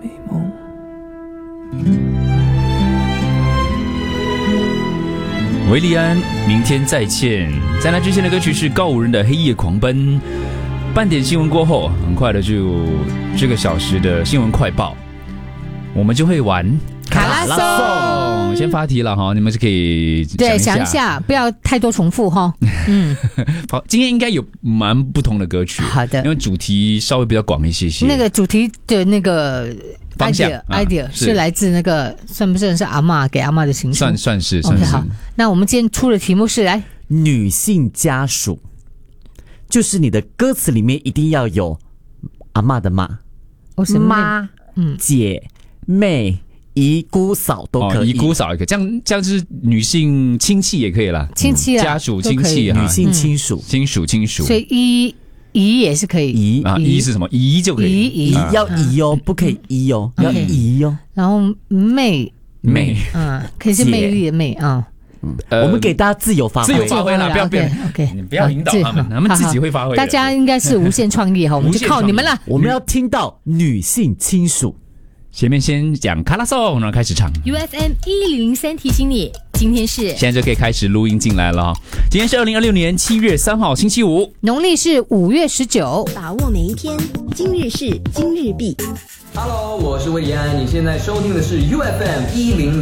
美梦。 维利安，明天再见。在那之前的歌曲是告五人的《黑夜狂奔》。半点新闻过后，很快的就这个小时的新闻快报，我们就会玩卡拉颂。 先发题了哈，你们是可以想一下，不要太多重复哈。 好，今天应该有蛮不同的歌曲， 好的， 因为主题稍微比较广一些些。 那个主题的那个方向 idea 是来自那个算不算是阿嬷给阿嬷的情书？ 算是。 Okay, 好，那我们今天出的题目是来女性家属，就是你的歌词里面一定要有阿嬷的妈、妈、姐、妹、姨姑嫂都可以， 姨姑嫂也可以，这样就是女性亲戚也可以啦， 亲戚家属亲戚， 女性亲属， 亲属， 所以姨也是可以， 姨是什么？姨就可以， 姨要姨哦，不可以姨哦，要姨哦。 然后妹，可以是魅力的妹啊。 我们给大家自由发挥， 啦，不要你不要引导他们，他们自己会发挥。 大家应该是无限创意哈，我们就靠你们了。 我们要听到女性亲属。 前面先讲卡拉颂，然后开始唱。 UFM 1003提醒你，今天是现在就可以开始录音进来了。今天是2026年7月3号星期五， 农历是5月19， 把握每一天，今日事今日毕。 Hello， 我是魏延安，你现在收听的是 UFM